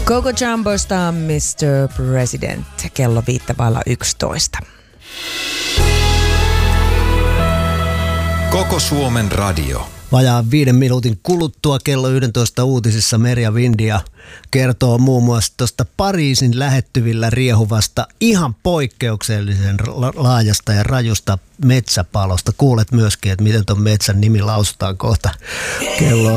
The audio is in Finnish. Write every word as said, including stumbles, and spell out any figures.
Coco Jumbosta mister President, kello viittä vailla yksitoista. Koko Suomen radio. Vajaan viiden minuutin kuluttua kello yksitoista uutisissa Merja Vindia kertoo muun muassa tuosta Pariisin lähettyvillä riehuvasta ihan poikkeuksellisen laajasta ja rajusta metsäpalosta. Kuulet myöskin, että miten tuon metsän nimi lausutaan kohta kello